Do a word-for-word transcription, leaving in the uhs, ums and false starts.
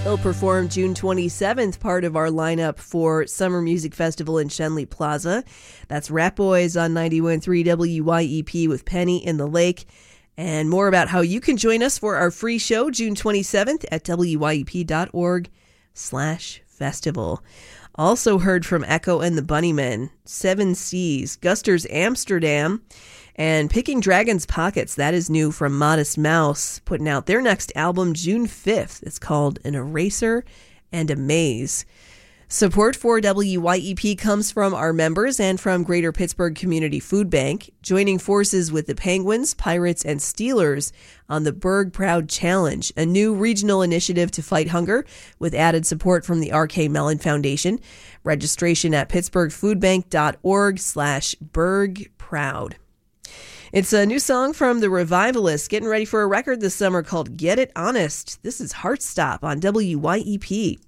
He'll perform June twenty-seventh, part of our lineup for Summer Music Festival in Schenley Plaza. That's Rat Boys on ninety-one point three W Y E P with Penny in the Lake. And more about how you can join us for our free show June twenty-seventh at W Y E P dot org slash festival. Also heard from Echo and the Bunnymen, Seven Seas, Guster's Amsterdam, and Picking Dragon's Pockets. That is new from Modest Mouse, putting out their next album June fifth. It's called An Eraser and a Maze. Support for W Y E P comes from our members and from Greater Pittsburgh Community Food Bank, joining forces with the Penguins, Pirates, and Steelers on the Berg Proud Challenge, a new regional initiative to fight hunger with added support from the R K Mellon Foundation. Registration at pittsburghfoodbank.org slash Berg Proud. It's a new song from The Revivalists, getting ready for a record this summer called Get It Honest. This is Heartstop on W Y E P.